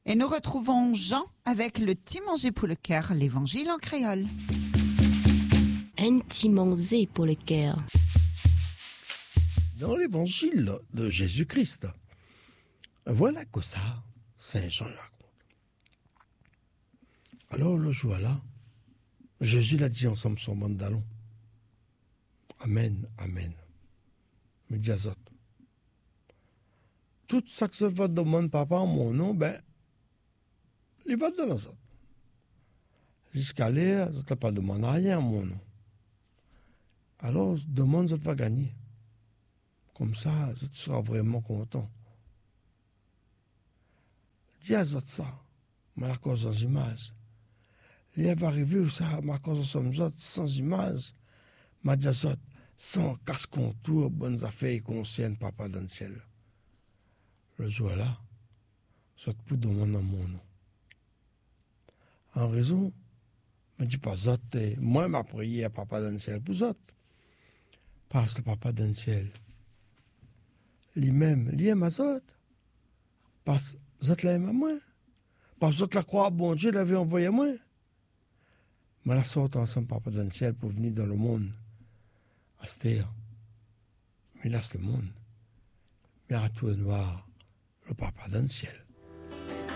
Et nous retrouvons Jean avec le Ti manger pour le cœur, l'évangile en créole. Un petit manger pour le cœur. Dans l'évangile de Jésus-Christ, voilà que ça, Saint Jean raconte. Alors le jour-là, Jésus l'a dit ensemble son bandalon. Amen, amen. Me dit à autres. Tout ça que se va demander papa en mon nom, il va de l'autre. Jusqu'à l'air, je ne t'ai pas demandé rien en mon nom. Alors, demande, je va gagner. Comme ça, tu seras vraiment content. Dis à autres ça, mais la cause sans image. Il va arriver où ça, ma cause sans image, m'a dit à autres, sans casse-contour, bonnes affaires concernent papa dans le ciel. Le jour-là, je te demande en mon nom. En raison, je ne dis pas autres, moi, m'a prié à papa dans le ciel pour autres. Parce que le papa dans le ciel, lui-même, il aime à autres. Parce que autres l'aiment à moi. Parce que autres la croix, bon Dieu l'avait envoyé à moi. Mais la sorte ensemble, papa dans le ciel, pour venir dans le monde. À cette terre. Mais là, c'est le monde. Mais à tout noir, le papa dans le ciel.